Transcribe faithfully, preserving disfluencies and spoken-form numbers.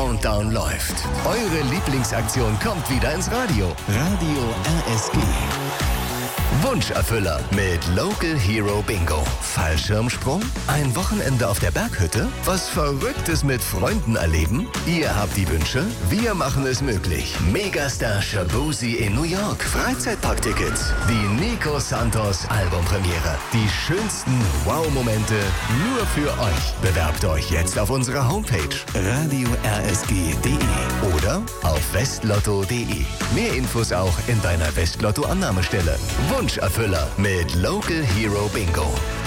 Countdown läuft. Eure Lieblingsaktion kommt wieder ins Radio. Radio R S G. Wunscherfüller mit Local Hero Bingo. Fallschirmsprung? Ein Wochenende auf der Berghütte? Was Verrücktes mit Freunden erleben? Ihr habt die Wünsche? Wir machen es möglich. Megastar Shaboozey in New York. Freizeitparktickets. Die Nico Santos Albumpremiere. Die schönsten Wow-Momente nur für euch. Bewerbt euch jetzt auf unserer Homepage radio r s g punkt d e oder auf westlotto punkt d e. Mehr Infos auch in deiner Westlotto-Annahmestelle. Wunscherfüller mit Local Hero Bingo.